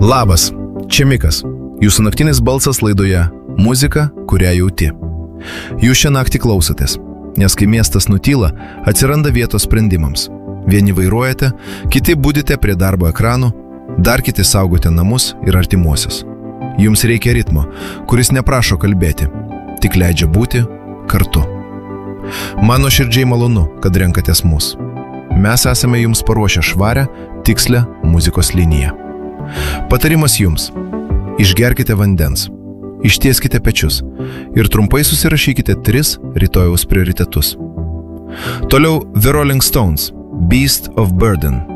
Labas, čia Mikas. Jūsų naktinis balsas laidoje Muzika, kurią jauti. Jūs šią naktį klausotės, nes kai miestas nutyla, atsiranda vietos sprendimams. Vieni vairuojate, kiti budite prie darbo ekranų, dar kiti saugote namus ir artimuosius. Jums reikia ritmo, kuris neprašo kalbėti, tik leidžia būti kartu. Man nuoširdžiai malonu, kad renkatės mus. Mes esame jums paruošę švarę, tikslę muzikos liniją. Patarimas jums. Išgerkite vandens, ištieskite pečius ir trumpai susirašykite 3 rytojaus prioritetus. Toliau The Rolling Stones, Beast of Burden.